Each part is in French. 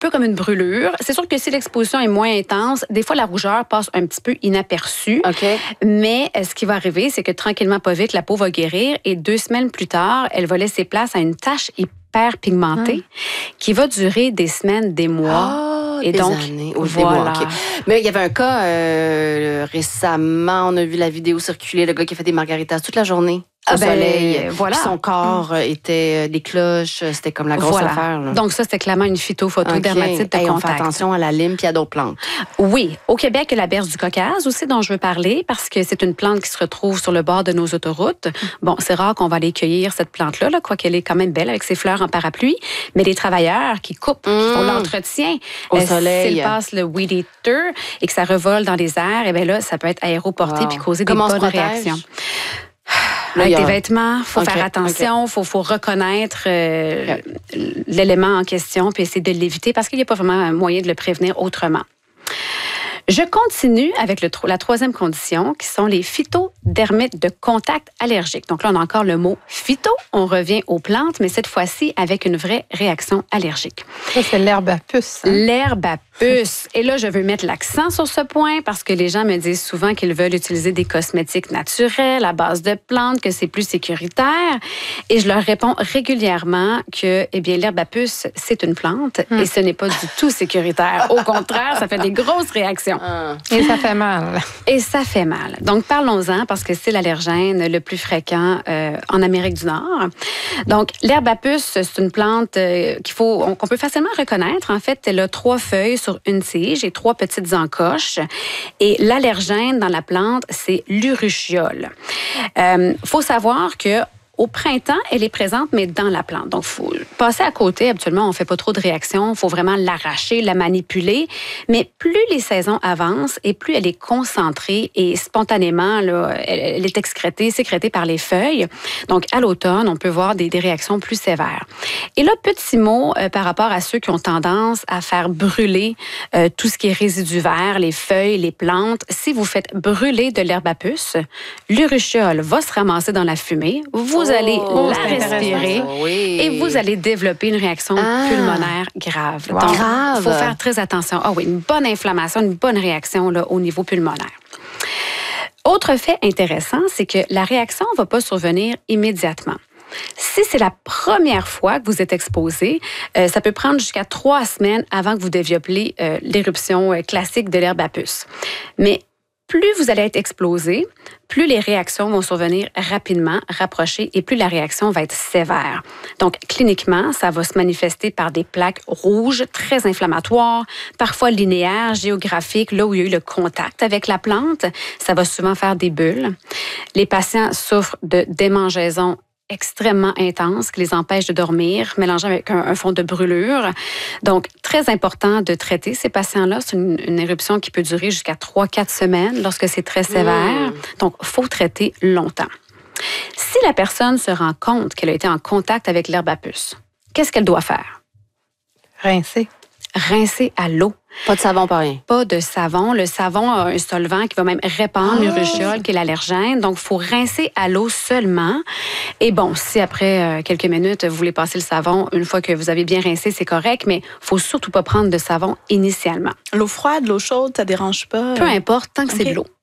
peu comme une brûlure. C'est sûr que si l'exposition est moins intense, des fois, la rougeur passe un petit peu inaperçue. Okay. Mais ce qui va arriver, c'est que tranquillement, pas vite, la peau va guérir et 2 semaines plus tard, elle va laisser place à une tache hyper pigmentée qui va durer des semaines, des mois. Et donc, années. Voilà. Okay. Mais il y avait un cas récemment, on a vu la vidéo circuler, le gars qui a fait des margaritas toute la journée. Au soleil. Voilà. Puis son corps était des cloches, c'était comme la grosse affaire. Là. Donc ça, c'était clairement une phytophotodermatite de contact. On fait attention à la lime puis à d'autres plantes. Oui. Au Québec, il y a la berce du Caucase aussi dont je veux parler parce que c'est une plante qui se retrouve sur le bord de nos autoroutes. Bon, c'est rare qu'on va aller cueillir cette plante-là, quoiqu'elle est quand même belle avec ses fleurs en parapluie. Mais les travailleurs qui coupent, qui font l'entretien, au soleil, s'ils passent le weed eater et que ça revole dans les airs, et bien là, ça peut être aéroporté puis causer des bonnes réactions. Avec des vêtements, il faut faire attention, faut reconnaître l'élément en question puis essayer de l'éviter parce qu'il n'y a pas vraiment un moyen de le prévenir autrement. Je continue avec la troisième condition, qui sont les phytodermites de contact allergique. Donc là, on a encore le mot phyto. On revient aux plantes, mais cette fois-ci avec une vraie réaction allergique. Ça, c'est l'herbe à puce. Hein? L'herbe à puce. Et là, je veux mettre l'accent sur ce point parce que les gens me disent souvent qu'ils veulent utiliser des cosmétiques naturels à base de plantes, que c'est plus sécuritaire. Et je leur réponds régulièrement que, l'herbe à puce, c'est une plante et ce n'est pas du tout sécuritaire. Au contraire, ça fait des grosses réactions. Et ça fait mal. Et ça fait mal. Donc, parlons-en parce que c'est l'allergène le plus fréquent en Amérique du Nord. Donc, l'herbe à puce, c'est une plante qu'on peut facilement reconnaître. En fait, elle a 3 feuilles sur une tige et 3 petites encoches. Et l'allergène dans la plante, c'est l'urushiol. Faut savoir que au printemps, elle est présente, mais dans la plante. Donc, il faut passer à côté. Habituellement, on ne fait pas trop de réactions. Il faut vraiment l'arracher, la manipuler. Mais plus les saisons avancent et plus elle est concentrée et spontanément, là, elle est sécrétée par les feuilles. Donc, à l'automne, on peut voir des réactions plus sévères. Et là, petit mot par rapport à ceux qui ont tendance à faire brûler tout ce qui est résidu vert, les feuilles, les plantes. Si vous faites brûler de l'herbe à puce, l'urushiol va se ramasser dans la fumée. Vous allez la respirer et vous allez développer une réaction pulmonaire grave. Wow. Donc, il faut faire très attention. Une bonne inflammation, une bonne réaction là, au niveau pulmonaire. Autre fait intéressant, c'est que la réaction ne va pas survenir immédiatement. Si c'est la première fois que vous êtes exposé, ça peut prendre jusqu'à 3 semaines avant que vous développiez l'éruption classique de l'herbe à puce. Mais plus vous allez être exposé, plus les réactions vont survenir rapidement, rapprochées, et plus la réaction va être sévère. Donc, cliniquement, ça va se manifester par des plaques rouges, très inflammatoires, parfois linéaires, géographiques, là où il y a eu le contact avec la plante. Ça va souvent faire des bulles. Les patients souffrent de démangeaisons extrêmement intense qui les empêche de dormir, mélangé avec un fond de brûlure. Donc, très important de traiter ces patients-là. C'est une éruption qui peut durer jusqu'à 3-4 semaines lorsque c'est très sévère. Donc, il faut traiter longtemps. Si la personne se rend compte qu'elle a été en contact avec l'herbe à puce, qu'est-ce qu'elle doit faire? Rincer. Rincer à l'eau. Pas de savon, pas rien. Pas de savon. Le savon a un solvant qui va même répandre l'urushiol, qui est l'allergène. Donc, il faut rincer à l'eau seulement. Et bon, si après quelques minutes, vous voulez passer le savon, une fois que vous avez bien rincé, c'est correct, mais il ne faut surtout pas prendre de savon initialement. L'eau froide, l'eau chaude, ça ne dérange pas? Peu importe, tant que c'est de l'eau.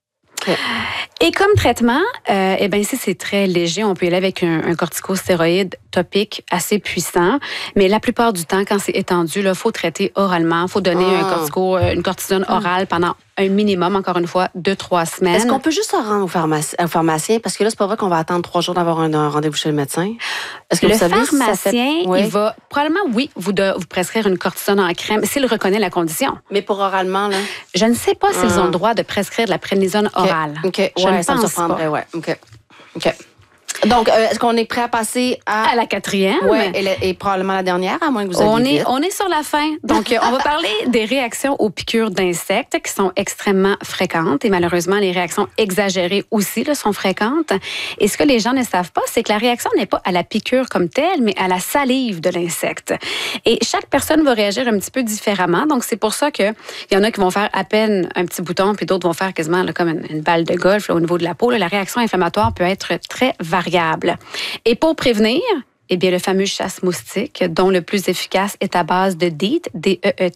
Et comme traitement, si c'est très léger, on peut y aller avec un corticostéroïde topique assez puissant. Mais la plupart du temps, quand c'est étendu, il faut traiter oralement. Il faut donner une cortisone orale pendant un minimum, encore une fois, 2-3 semaines. Est-ce qu'on peut juste se rendre au pharmacien? Parce que là, c'est pas vrai qu'on va attendre 3 jours d'avoir un rendez-vous chez le médecin. Est-ce que le vous savez pharmacien, il va probablement, vous prescrire une cortisone en crème s'il reconnaît la condition. Mais pour oralement, là? Je ne sais pas s'ils ont le droit de prescrire de la prénisone orale. OK. Je ne ça me pense surprendrait, pas. ouais. OK. Donc, est-ce qu'on est prêt à passer à la 4e? Oui, et probablement la dernière, à moins que vous alliez vite. On est sur la fin. Donc, on va parler des réactions aux piqûres d'insectes qui sont extrêmement fréquentes. Et malheureusement, les réactions exagérées aussi là, sont fréquentes. Et ce que les gens ne savent pas, c'est que la réaction n'est pas à la piqûre comme telle, mais à la salive de l'insecte. Et chaque personne va réagir un petit peu différemment. Donc, c'est pour ça qu'il y en a qui vont faire à peine un petit bouton, puis d'autres vont faire quasiment là, comme une balle de golf là, au niveau de la peau. Là, la réaction inflammatoire peut être très variable. Et pour prévenir, le fameux chasse-moustique, dont le plus efficace est à base de DEET, DEET,